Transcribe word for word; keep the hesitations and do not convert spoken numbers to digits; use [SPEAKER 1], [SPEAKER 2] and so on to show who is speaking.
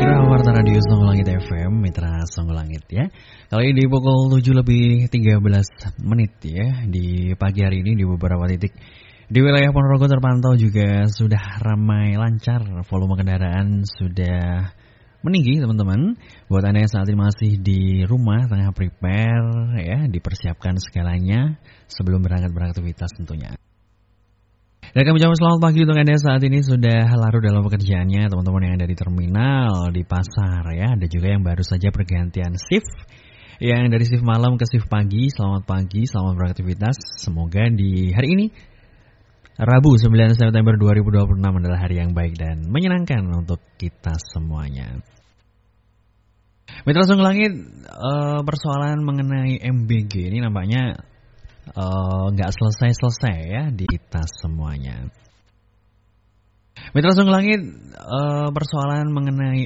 [SPEAKER 1] Warta Radio Songo Langit F M, Mitra Songo Langit ya. Kali ini di pukul tujuh lebih tiga belas menit ya. Di pagi hari ini di beberapa titik di wilayah Ponorogo terpantau juga sudah ramai lancar. Volume kendaraan sudah meninggi teman-teman. Buat Anda yang saat ini masih di rumah tengah prepare ya, dipersiapkan segalanya sebelum berangkat beraktivitas tentunya. Dan kami ucapkan selamat pagi untuk Anda saat ini sudah larut dalam pekerjaannya, teman-teman yang ada di terminal, di pasar ya. Ada juga yang baru saja pergantian shift, yang dari shift malam ke shift pagi. Selamat pagi, selamat beraktivitas. Semoga di hari ini Rabu sembilan September dua ribu dua puluh enam adalah hari yang baik dan menyenangkan untuk kita semuanya. Mitra Songo Langit, persoalan mengenai M B G ini nampaknya nggak uh, selesai-selesai ya di kita semuanya. Mitra Songo Langit, uh, persoalan mengenai